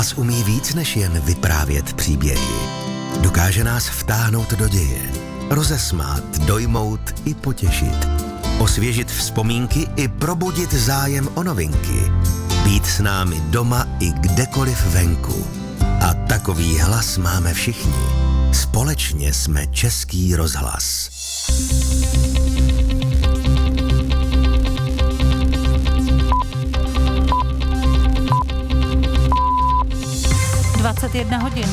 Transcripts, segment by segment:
Rozhlas umí víc než jen vyprávět příběhy. Dokáže nás vtáhnout do děje, rozesmát, dojmout i potěšit, osvěžit vzpomínky i probudit zájem o novinky, být s námi doma i kdekoliv venku. A takový hlas máme všichni. Společně jsme Český rozhlas. hodin.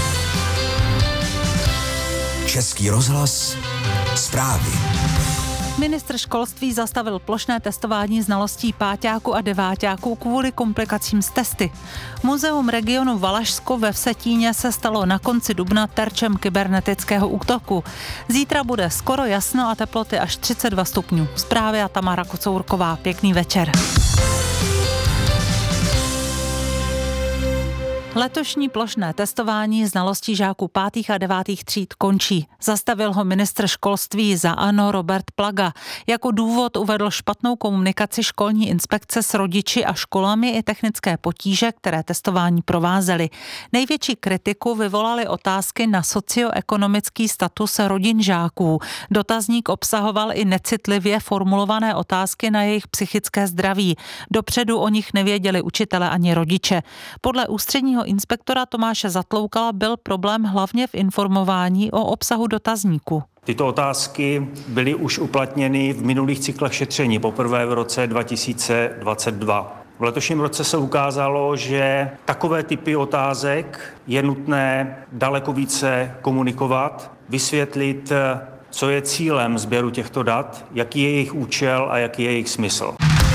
Český rozhlas, zprávy. Ministr školství zastavil plošné testování znalostí páťáků a deváťáků kvůli komplikacím s testy. Muzeum regionu Valašsko ve Vsetíně se stalo na konci dubna terčem kybernetického útoku. Zítra bude skoro jasno a teploty až 32 stupňů. Zprávy a Tamara Kocourková. Pěkný večer. Letošní plošné testování znalostí žáků 5. a 9. tříd končí. Zastavil ho ministr školství za ANO Robert Plaga. Jako důvod uvedl špatnou komunikaci školní inspekce s rodiči a školami i technické potíže, které testování provázely. Největší kritiku vyvolaly otázky na socioekonomický status rodin žáků. Dotazník obsahoval i necitlivě formulované otázky na jejich psychické zdraví. Dopředu o nich nevěděli učitelé ani rodiče. Podle ústředního inspektora Tomáše Zatloukala byl problém hlavně v informování o obsahu dotazníku. Tyto otázky byly už uplatněny v minulých cyklech šetření, poprvé v roce 2022. V letošním roce se ukázalo, že takové typy otázek je nutné daleko více komunikovat, vysvětlit, co je cílem sběru těchto dat, jaký je jejich účel a jaký je jejich smysl.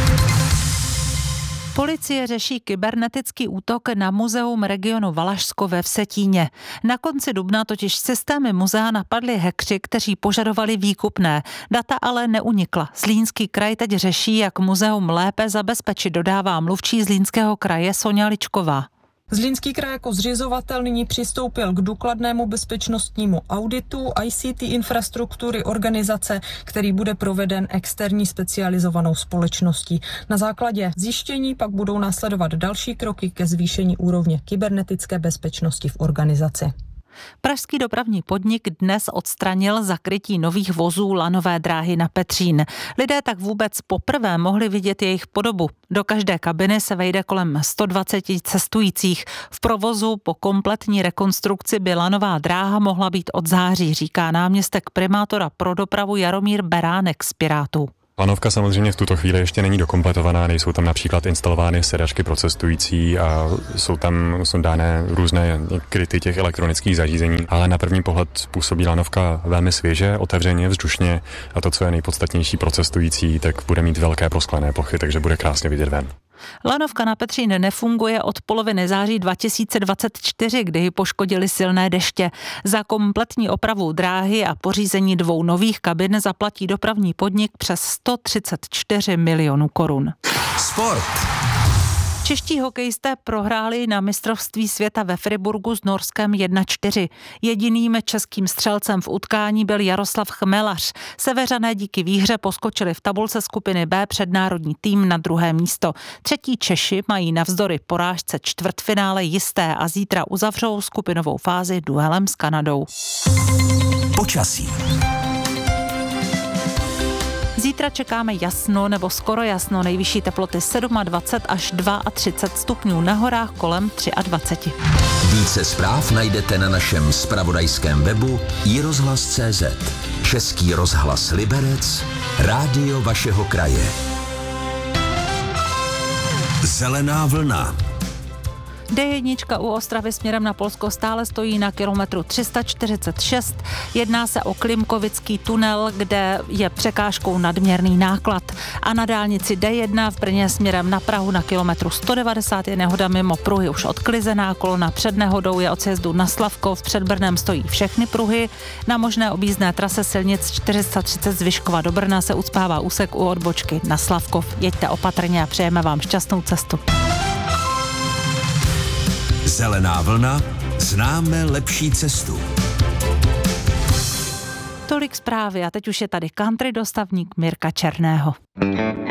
Policie řeší kybernetický útok na muzeum regionu Valašsko ve Vsetíně. Na konci dubna totiž systémy muzea napadli hackři, kteří požadovali výkupné. Data ale neunikla. Zlínský kraj teď řeší, jak muzeum lépe zabezpečit, dodává mluvčí Zlínského kraje Soňa Ličková. Zlínský kraj jako zřizovatel nyní přistoupil k důkladnému bezpečnostnímu auditu ICT infrastruktury organizace, který bude proveden externí specializovanou společností. Na základě zjištění pak budou následovat další kroky ke zvýšení úrovně kybernetické bezpečnosti v organizaci. Pražský dopravní podnik dnes odstranil zakrytí nových vozů lanové dráhy na Petřín. Lidé tak vůbec poprvé mohli vidět jejich podobu. Do každé kabiny se vejde kolem 120 cestujících. V provozu po kompletní rekonstrukci by lanová dráha mohla být od září, říká náměstek primátora pro dopravu Jaromír Beránek z Pirátů. Lanovka samozřejmě v tuto chvíli ještě není dokompletovaná, nejsou tam například instalovány sedačky pro cestující a jsou dány různé kryty těch elektronických zařízení, ale na první pohled působí lanovka velmi svěže, otevřeně, vzdušně a to, co je nejpodstatnější pro cestující, tak bude mít velké prosklené plochy, takže bude krásně vidět ven. Lanovka na Petřín nefunguje od poloviny září 2024, kdy ji poškodily silné deště. Za kompletní opravu dráhy a pořízení 2 nových kabin zaplatí dopravní podnik přes 134 milionů korun. Sport. Čeští hokejisté prohráli na mistrovství světa ve Friburgu s Norskem 1-4. Jediným českým střelcem v utkání byl Jaroslav Chmelař. Seveřané díky výhře poskočili v tabulce skupiny B před národní tým na 2. místo. Třetí Češi mají navzdory porážce čtvrtfinále jisté a zítra uzavřou skupinovou fázi duelem s Kanadou. Počasí. Zítra čekáme jasno nebo skoro jasno, nejvyšší teploty 27 až 32 stupňů, na horách kolem 23. Více zpráv najdete na našem zpravodajském webu iRozhlas.cz. Český rozhlas Liberec, rádio vašeho kraje. Zelená vlna. D1 u Ostravy směrem na Polsko stále stojí na kilometru 346. Jedná se o Klimkovický tunel, kde je překážkou nadměrný náklad. A na dálnici D1 v Brně směrem na Prahu na kilometru 190 je nehoda mimo pruhy už odklizená. Kolona před nehodou je od sjezdu na Slavkov. Před Brnem stojí všechny pruhy. Na možné objízdné trase silnic 430 z Vyškova do Brna se ucpává úsek u odbočky na Slavkov. Jeďte opatrně a přejeme vám šťastnou cestu. Zelená vlna, známe lepší cestu. Tolik zprávy a teď už je tady country dostavník Mirka Černého.